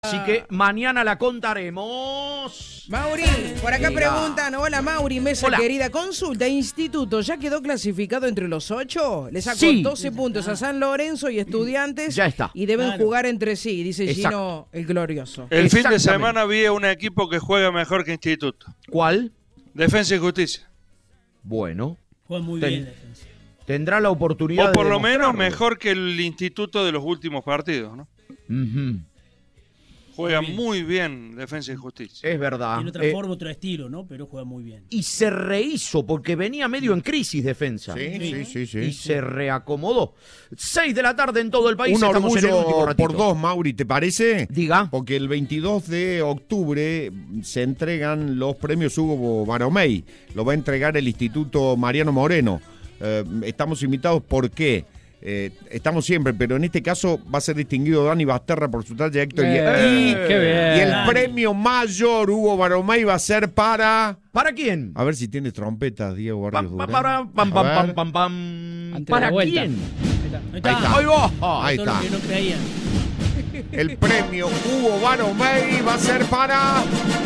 Así que mañana la contaremos. Mauri, por acá preguntan, hola Mauri, mesa Hola. querida, consulta, Instituto, ¿ya quedó clasificado entre los 8? Le sacó Sí. 12 puntos a San Lorenzo y Estudiantes. Ya está. Y deben jugar entre sí, dice Exacto. Gino el Glorioso. El fin de Exactamente. semana vi a un equipo que juega mejor que Instituto. ¿Cuál? Defensa y Justicia. Bueno, Juega muy Ten- bien defensa. tendrá la oportunidad O por de lo menos demostrarlo. mejor que el Instituto de los últimos partidos, ¿no? Ujú. Juega Muy bien. muy bien Defensa y Justicia. Es verdad. Tiene otra forma, otro estilo, ¿no? Pero juega muy bien. Y se rehizo porque venía medio en crisis defensa. Sí. Y se reacomodó. 6 de la tarde en todo el país. Un Estamos en el último orgullo ratito. por dos, Mauri, ¿te parece? Diga. Porque el 22 de octubre se entregan los premios Hugo Baromey. Lo va a entregar el Instituto Mariano Moreno. Estamos invitados, ¿por qué? Estamos siempre, pero en este caso va a ser distinguido Dani Basterra por su talla, Héctor. Qué bien. Y el Dani. premio mayor Hugo Baromey va a ser para... ¿Para quién? A ver si tiene trompetas, Diego Barrios Durán. Pam, A ver. pam. Antes de ¿Para la vuelta. quién? Ahí está. Ahí está. Ahí va. Ahí Todo lo está. que no creían. El premio Hugo Baromey va a ser para...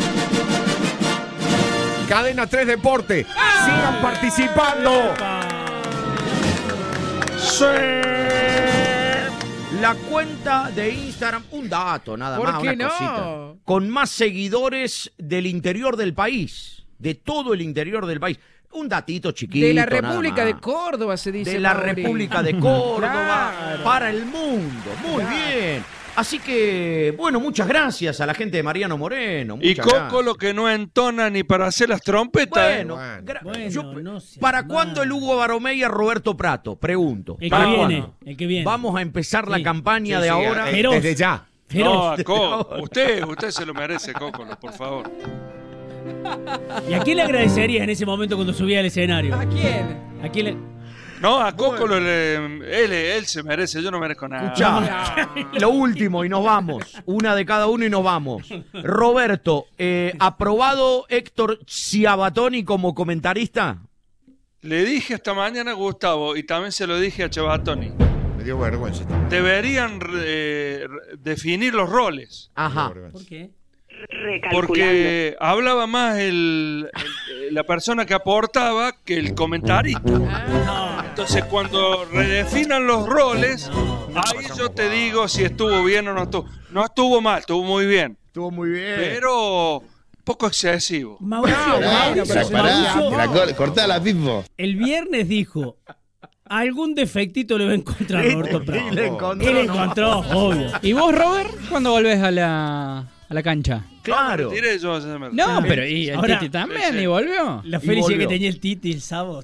Cadena 3 Deporte. Sigan participando. La cuenta de Instagram, un dato nada ¿Por más, qué una no? cosita. Con más seguidores del interior del país, de todo el interior del país. Un datito chiquito. De la nada República más. de Córdoba se dice. De la Mauri. República de Córdoba Claro. para el mundo. Muy bien. Así que, bueno, muchas gracias a la gente de Mariano Moreno. Y muchas Coco gracias. lo que no entona ni para hacer las trompetas. Bueno, Bueno, yo- no seas ¿para mal. cuándo el Hugo Baromey a Roberto Prato? Pregunto. El que ¿Para viene, cuándo? el que viene. Vamos a empezar la Sí. campaña de ahora. Feroz. Desde ya. No, a Feroz. Coco. Usted se lo merece, Coco, por favor. ¿Y a quién le agradecerías en ese momento cuando subía al escenario? ¿A quién? ¿A quién le...? No, a Coco él se merece, yo no merezco nada. Escuchá, lo último y nos vamos. Una de cada uno y nos vamos. Roberto, ¿aprobado Héctor Ciabatoni como comentarista? Le dije esta mañana a Gustavo y también se lo dije a Chabatoni. Me dio vergüenza. Deberían definir los roles. Ajá. ¿Por qué? Porque hablaba más la persona que aportaba que el comentarista. Entonces, cuando redefinan los roles, ahí yo te digo si estuvo bien o no estuvo. No estuvo mal, estuvo muy bien. Estuvo muy bien. Pero poco excesivo. Mauricio, Cortala, Pipo. el viernes dijo, algún defectito le va a encontrar a Roberto Y Prato. le encontró, Él ¿no? encontró, obvio. ¿Y vos, Robert, cuándo volvés a la cancha? Claro. Tiré yo, ya me- No, pero y el Ahora- Titi también, Sí. y volvió. La Y felicidad volvió. que tenía el Titi el sábado.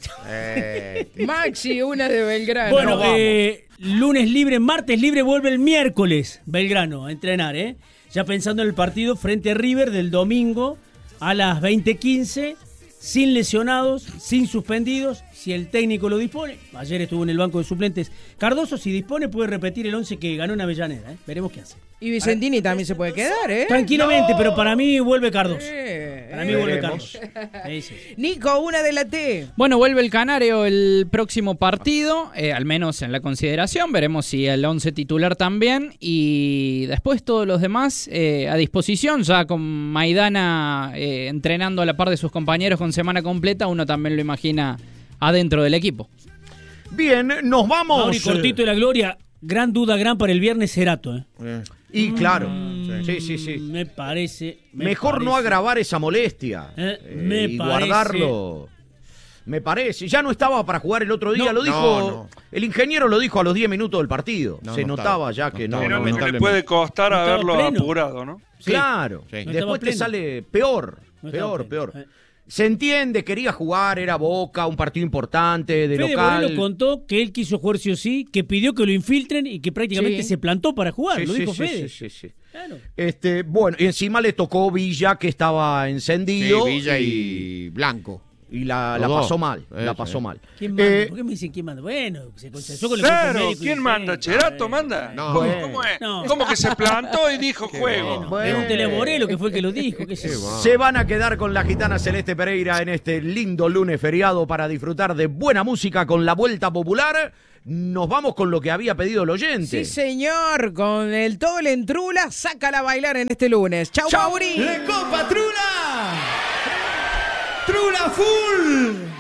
Maxi, una de Belgrano. Bueno, Vamos. lunes libre, martes libre, vuelve el miércoles Belgrano a entrenar, ¿eh? Ya pensando en el partido frente a River del domingo a las 20:15, sin lesionados, sin suspendidos, si el técnico lo dispone. Ayer estuvo en el banco de suplentes Cardoso, si dispone puede repetir el 11 que ganó en Avellaneda, ¿eh? Veremos qué hace. Y Vicentini también se puede quedar, ¿eh? Tranquilamente, pero para mí vuelve Cardoso. Para mí vuelve veremos. Cardoso. Sí, sí. Nico, una de la T. Bueno, vuelve el Canario el próximo partido, al menos en la consideración. Veremos si el 11 titular también. Y después todos los demás a disposición, ya con Maidana entrenando a la par de sus compañeros con semana completa, uno también lo imagina adentro del equipo. Bien, nos vamos. Mauri, cortito de la gloria. Gran duda, gran para el viernes Cerato, ¿eh? Y claro. Sí. Me parece. Mejor no agravar esa molestia. Me y parece. guardarlo. Me parece. Ya no estaba para jugar el otro día. No, lo dijo. no. El ingeniero lo dijo a los 10 minutos del partido. No, Se no notaba estaba. ya No que estaba, no. Pero no, le lamentablemente. puede costar No estaba haberlo pleno. apurado, ¿no? Claro. Sí. No Después estaba te pleno. sale peor. No estaba Peor. pleno. Se entiende, quería jugar, era Boca, un partido importante, de Fede local. Moreno contó que él quiso jugar sí o sí, que pidió que lo infiltren y que prácticamente Sí. se plantó para jugar. Sí, lo sí, dijo sí, Fede. sí. Claro. Bueno, y encima le tocó Villa, que estaba Sí, encendido. Villa y Blanco. Y la Los dos. pasó mal, la Eso, pasó mal. ¿Quién manda? ¿Por qué me dicen quién manda? Bueno, se consensó con los Claro, médicos y ¿quién dicen, manda? ¿Cherato manda? No. ¿Cómo es? No. ¿Cómo que se plantó y dijo juego? Pregúntele a Morelo, que fue el que lo dijo. ¿Qué sé yo? Se van a quedar con la gitana Celeste Pereira en este lindo lunes feriado para disfrutar de buena música con la Vuelta Popular. Nos vamos con lo que había pedido el oyente. Sí, señor, con el Tole en Trula, sácala a bailar en este lunes. ¡Chau, Mauri! ¡Le copa, Trula! ¡Trula full!